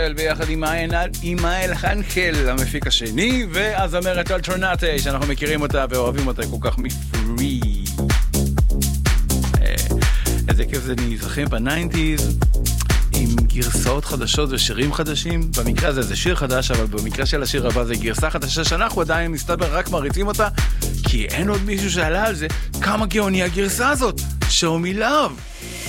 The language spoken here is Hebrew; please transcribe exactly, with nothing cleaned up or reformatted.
ביחד עם אימאל הנקל, המפיק השני, והזמרת אלטרנטה, שאנחנו מכירים אותה ואוהבים אותה כל כך מפרי. איזה כיף זה נזכרים בניינטיז, עם גרסאות חדשות ושירים חדשים. במקרה הזה זה שיר חדש, אבל במקרה של השיר הבא זה גרסה חדשה שאנחנו עדיין מסתבר רק מריצים אותה, כי אין עוד מישהו שעלה על זה כמה גאוני הגרסה הזאת. Show me love.